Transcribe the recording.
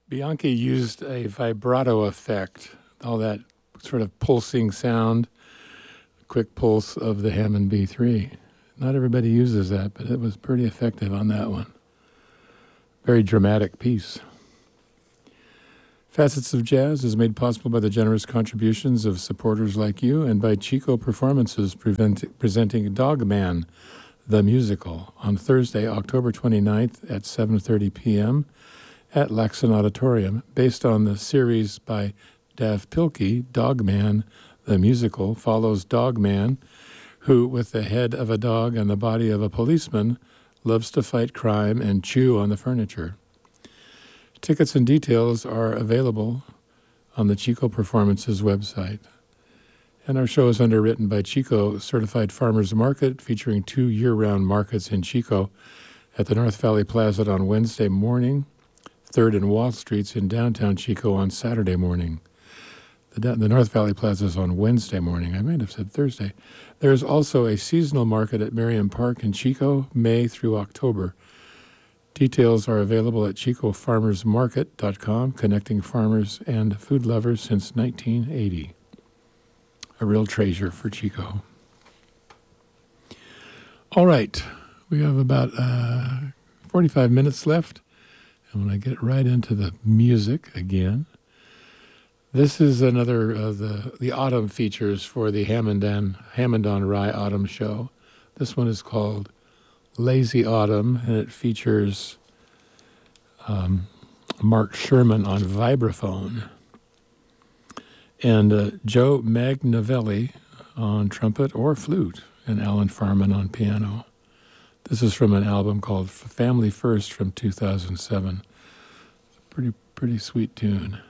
Bianchi used a vibrato effect, all that sort of pulsing sound, quick pulse of the Hammond B3. Not everybody uses that, but it was pretty effective on that one. Very dramatic piece. Facets of Jazz is made possible by the generous contributions of supporters like you and by Chico Performances presenting Dogman, the musical, on Thursday, October 29th at 7:30 p.m. at Laxon Auditorium, based on the series by Dav Pilkey. Dogman, the musical, follows Dogman, who, with the head of a dog and the body of a policeman, loves to fight crime and chew on the furniture. Tickets and details are available on the Chico Performances website. And our show is underwritten by Chico Certified Farmers Market, featuring 2 year-round markets in Chico at the North Valley Plaza on Wednesday morning, 3rd and Wall Streets in downtown Chico on Saturday morning. The North Valley Plaza is on Wednesday morning. I might have said Thursday. There is also a seasonal market at Merriam Park in Chico, May through October. Details are available at chicofarmersmarket.com, connecting farmers and food lovers since 1980. A real treasure for Chico. All right, we have about 45 minutes left. I'm going to get right into the music again. This is another of the autumn features for the Hammond on Rye Autumn Show. This one is called Lazy Autumn, and it features Mark Sherman on vibraphone and Joe Magnavelli on trumpet or flute, and Alan Farman on piano. This is from an album called Family First from 2007. It's a pretty sweet tune.